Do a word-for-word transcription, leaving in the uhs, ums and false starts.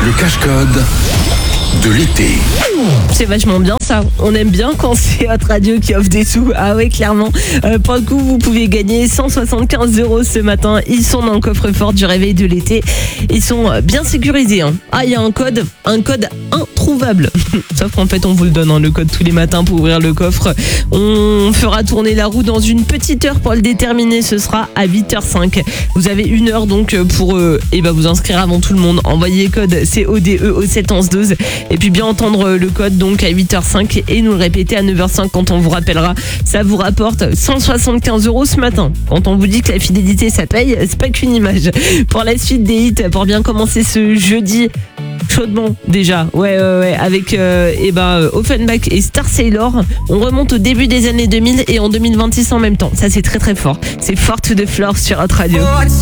Le cache-code de l'été. C'est vachement bien ça, on aime bien quand c'est votre radio qui offre des sous. Ah ouais, clairement. Euh, pour le coup, vous pouvez gagner cent soixante-quinze euros ce matin. Ils sont dans le coffre-fort du réveil de l'été. Ils sont bien sécurisés. Hein. Ah, il y a un code, un code introuvable. Sauf qu'en fait, on vous le donne, hein, le code tous les matins pour ouvrir le coffre. On fera tourner la roue dans une petite heure pour le déterminer. Ce sera à huit heures cinq. Vous avez une heure donc pour euh, eh ben, vous inscrire avant tout le monde. Envoyez code C O D E au sept onze douze et puis bien entendre le code donc à huit heures cinq et nous le répéter à neuf heures cinq quand on vous rappellera. Ça vous rapporte cent soixante-quinze euros ce matin. Quand on vous dit que la fidélité ça paye, c'est pas qu'une image. Pour la suite des hits, pour bien commencer ce jeudi chaudement déjà, ouais ouais ouais, avec euh, eh ben Offenbach et Star Sailor. On remonte au début des années deux mille et en deux mille vingt-six en même temps. Ça c'est très très fort. C'est Fort to the Floor sur notre radio.